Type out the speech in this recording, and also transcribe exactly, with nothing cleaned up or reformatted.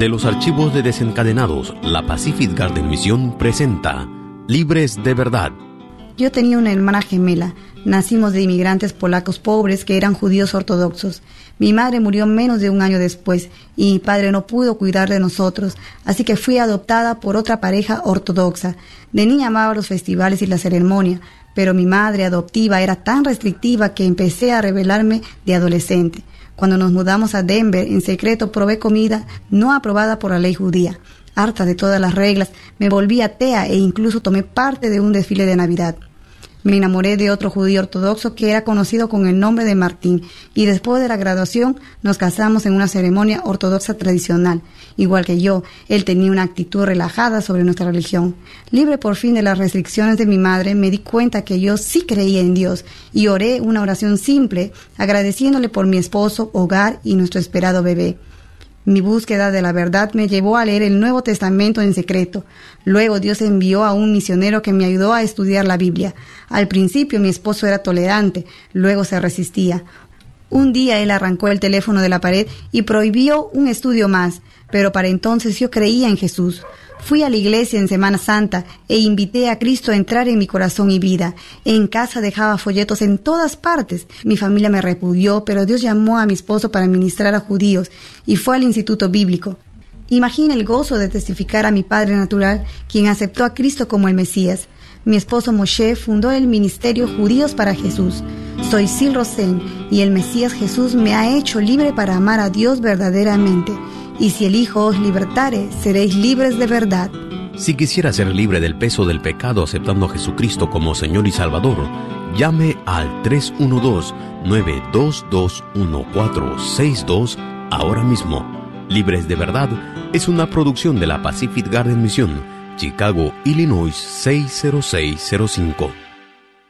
De los archivos de Desencadenados, la Pacific Garden Mission presenta Libres de Verdad. Yo tenía una hermana gemela. Nacimos de inmigrantes polacos pobres que eran judíos ortodoxos. Mi madre murió menos de un año después y mi padre no pudo cuidar de nosotros, así que fui adoptada por otra pareja ortodoxa. De niña amaba los festivales y la ceremonia, pero mi madre adoptiva era tan restrictiva que empecé a rebelarme de adolescente. Cuando nos mudamos a Denver, en secreto probé comida no aprobada por la ley judía. Harta de todas las reglas, me volví atea e incluso tomé parte de un desfile de Navidad. Me enamoré de otro judío ortodoxo que era conocido con el nombre de Martín, y después de la graduación nos casamos en una ceremonia ortodoxa tradicional. Igual que yo, él tenía una actitud relajada sobre nuestra religión. Libre por fin de las restricciones de mi madre, me di cuenta que yo sí creía en Dios, y oré una oración simple, agradeciéndole por mi esposo, hogar y nuestro esperado bebé. Mi búsqueda de la verdad me llevó a leer el Nuevo Testamento en secreto. Luego Dios envió a un misionero que me ayudó a estudiar la Biblia. Al principio mi esposo era tolerante, luego se resistía. Un día él arrancó el teléfono de la pared y prohibió un estudio más, pero para entonces yo creía en Jesús. Fui a la iglesia en Semana Santa e invité a Cristo a entrar en mi corazón y vida. En casa dejaba folletos en todas partes. Mi familia me repudió, pero Dios llamó a mi esposo para ministrar a judíos y fue al instituto bíblico. Imagina el gozo de testificar a mi padre natural, quien aceptó a Cristo como el Mesías. Mi esposo Moshe fundó el ministerio Judíos para Jesús. Soy Sil Rosen y el Mesías Jesús me ha hecho libre para amar a Dios verdaderamente. Y si el Hijo os libertare, seréis libres de verdad. Si quisiera ser libre del peso del pecado aceptando a Jesucristo como Señor y Salvador, llame al tres uno dos, nueve dos dos, uno cuatro seis dos ahora mismo. Libres de Verdad es una producción de la Pacific Garden Mission, Chicago, Illinois seis cero seis cero cinco.